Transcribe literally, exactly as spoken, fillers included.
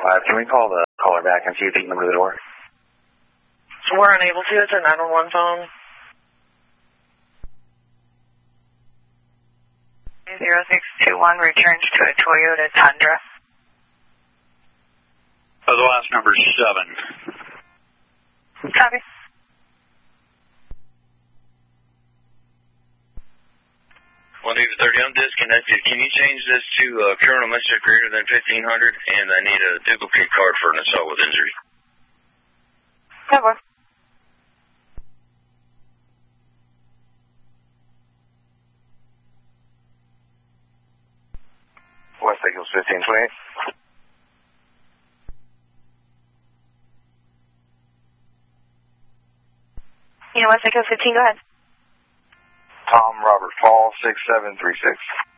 five. Can we call the caller back and see if they can come to the door? So we're unable to. It's a nine one one phone. zero six two one returns to a Toyota Tundra. Oh, the last number is seven. Copy. one eight thirty, I'm disconnected. Can you change this to uh, criminal mischief greater than fifteen hundred? And I need a duplicate card for an assault with injury. Cover. West Eagles fifteen twenty-eight. Yeah, West Eagles fifteen, go ahead. Tom Robert Paul, six seven three six.